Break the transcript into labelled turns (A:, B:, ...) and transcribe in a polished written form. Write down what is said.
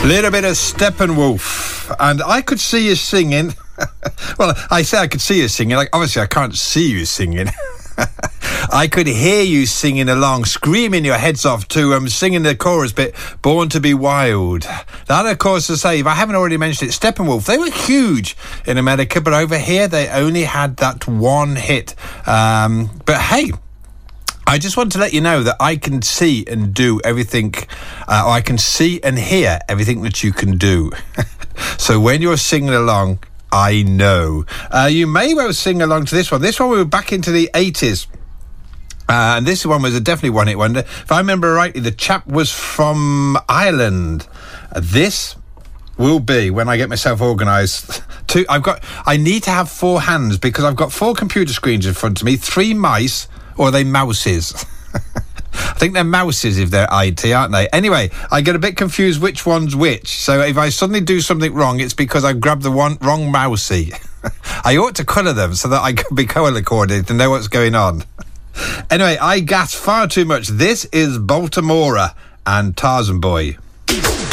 A: Little bit of Steppenwolf, and I could see you singing. Well, I say I could see you singing. Like, obviously, I can't see you singing. I could hear you singing along, screaming your heads off to singing the chorus bit, Born to be Wild. That, of course, to say, if I haven't already mentioned it, Steppenwolf, they were huge in America, but over here they only had that one hit. But hey, I just want to let you know that I can see and do everything, or I can see and hear everything that you can do. So when you're singing along, I know. You may well sing along to this one. This one we were back into the 80s. And this one was a definitely one-hit wonder. If I remember rightly, the chap was from Ireland. This will be, when I get myself organised, I need to have 4 hands because I've got 4 computer screens in front of me, 3 mice, or are they mouses? I think they're mouses if they're IT, aren't they? Anyway, I get a bit confused which one's which. So if I suddenly do something wrong, it's because I grabbed the wrong mousey. I ought to colour them so that I can be colour-coordinated and know what's going on. Anyway, I gas far too much. This is Baltimora and Tarzan Boy.